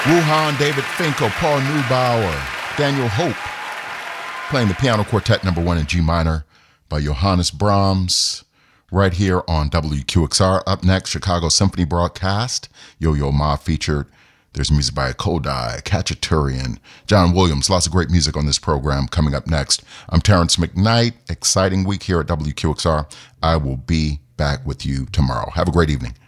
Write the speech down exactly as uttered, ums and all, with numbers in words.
Wuhan, David Finkel, Paul Neubauer, Daniel Hope, playing the piano quartet number one in G minor by Johannes Brahms, right here on W Q X R. Up next, Chicago Symphony broadcast, Yo-Yo Ma featured. There's music by Kodai, Khachaturian, John Williams. Lots of great music on this program coming up next. I'm Terrence McKnight. Exciting week here at W Q X R. I will be back with you tomorrow. Have a great evening.